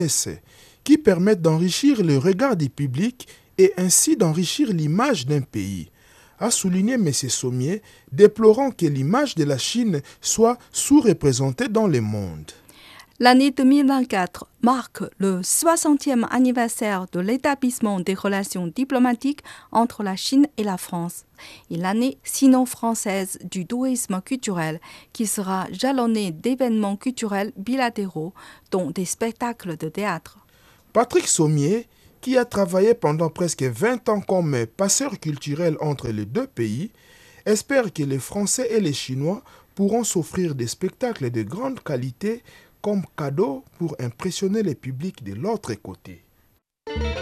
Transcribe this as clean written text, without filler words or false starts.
essais qui permettent d'enrichir le regard du public et ainsi d'enrichir l'image d'un pays, a souligné M. Sommier, déplorant que l'image de la Chine soit sous-représentée dans le monde. L'année 2024 marque le 60e anniversaire de l'établissement des relations diplomatiques entre la Chine et la France et l'année sino-française du tourisme culturel qui sera jalonnée d'événements culturels bilatéraux dont des spectacles de théâtre. Patrick Sommier, qui a travaillé pendant presque 20 ans comme passeur culturel entre les deux pays, espère que les Français et les Chinois pourront s'offrir des spectacles de grande qualité comme cadeau pour impressionner les publics de l'autre côté.